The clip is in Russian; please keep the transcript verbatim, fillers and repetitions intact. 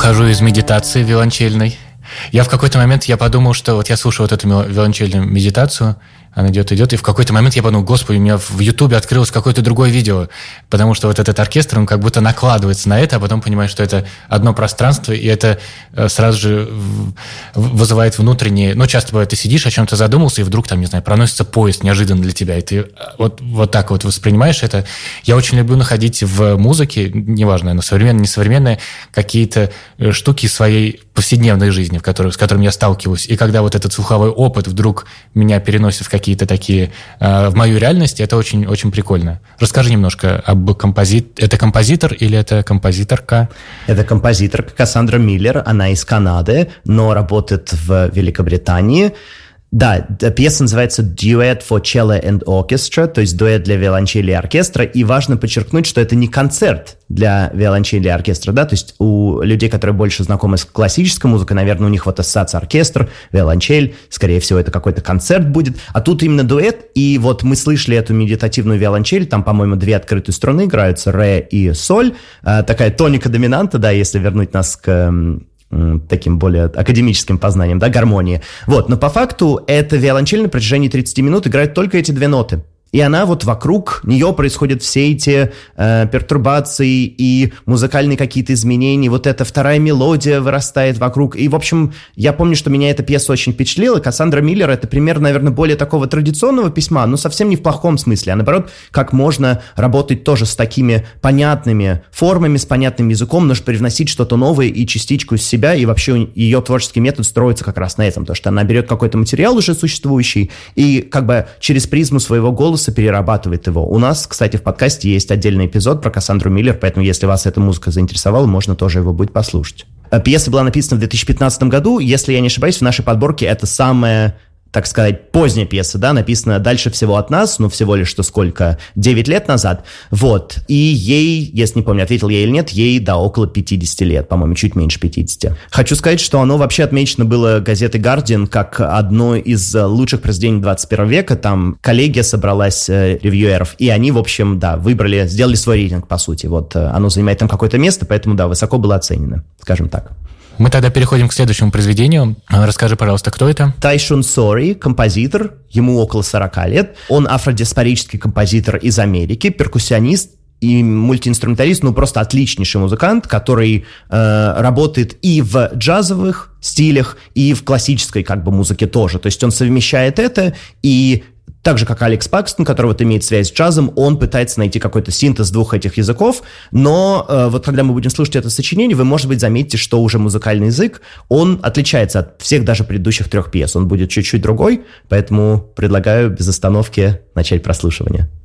выхожу из медитации виолончельной. Я в какой-то момент я подумал, что вот я слушаю вот эту виолончельную медитацию, она идет, идет, и в какой-то момент я подумал, господи, у меня в Ютубе открылось какое-то другое видео, потому что вот этот оркестр, он как будто накладывается на это, а потом понимаешь, что это одно пространство, и это сразу же вызывает внутренние... Ну, часто бывает, ты сидишь, о чем-то задумался, и вдруг там, не знаю, проносится поезд неожиданно для тебя, и ты вот, вот так вот воспринимаешь это. Я очень люблю находить в музыке, неважно, она современная, несовременная, какие-то штуки своей повседневной жизни, в которой, с которыми я сталкиваюсь. И когда вот этот слуховой опыт вдруг меня переносит в какие-то такие... Э, в мою реальность, это очень, очень прикольно. Расскажи немножко об композиторе. Это композитор или это композиторка? Это композиторка Кассандра Миллер. Она из Канады, но работает в Великобритании. Да, пьеса называется «Duet for Cello and Orchestra», то есть дуэт для виолончели и оркестра, и важно подчеркнуть, что это не концерт для виолончели и оркестра, да, то есть у людей, которые больше знакомы с классической музыкой, наверное, у них вот ассоциация оркестр, виолончель, скорее всего, это какой-то концерт будет, а тут именно дуэт, и вот мы слышали эту медитативную виолончель, там, по-моему, две открытые струны играются, ре и соль, такая тоника-доминанта, да, если вернуть нас к... таким более академическим познанием, да, гармонии. Вот, но по факту эта виолончель на протяжении тридцати минут играет только эти две ноты. И она вот вокруг нее происходят все эти э, пертурбации и музыкальные какие-то изменения. Вот эта вторая мелодия вырастает вокруг. И, в общем, я помню, что меня эта пьеса очень впечатлила. Кассандра Миллер — это пример, наверное, более такого традиционного письма, но совсем не в плохом смысле, а наоборот, как можно работать тоже с такими понятными формами, с понятным языком, но привносить что-то новое и частичку из себя. И вообще ее творческий метод строится как раз на этом, то, что она берет какой-то материал уже существующий и как бы через призму своего голоса перерабатывает его. У нас, кстати, в подкасте есть отдельный эпизод про Кассандру Миллер, поэтому, если вас эта музыка заинтересовала, можно тоже его будет послушать. Пьеса была написана в две тысячи пятнадцатом году. Если я не ошибаюсь, в нашей подборке это самая, так сказать, поздняя пьеса, да, написана дальше всего от нас, ну, всего лишь что сколько, девять лет назад, вот, и ей, если не помню, ответил я или нет, ей, да, около пятидесяти лет, по-моему, чуть меньше пятидесяти. Хочу сказать, что оно вообще отмечено было газетой Guardian как одно из лучших произведений двадцать первого века, там коллегия собралась э, ревьюеров, и они, в общем, да, выбрали, сделали свой рейтинг, по сути, вот, оно занимает там какое-то место, поэтому, да, высоко было оценено, скажем так. Мы тогда переходим к следующему произведению. Расскажи, пожалуйста, кто это? Тайшун Сори, композитор, ему около сорока лет. Он афродиаспорический композитор из Америки, перкуссионист и мультиинструменталист, ну просто отличнейший музыкант, который э, работает и в джазовых стилях, и в классической как бы музыке тоже. То есть он совмещает это, и так же, как Алекс Пакстон, который вот имеет связь с джазом, он пытается найти какой-то синтез двух этих языков, но э, вот когда мы будем слушать это сочинение, вы, может быть, заметите, что уже музыкальный язык, он отличается от всех даже предыдущих трех пьес, он будет чуть-чуть другой, поэтому предлагаю без остановки начать прослушивание.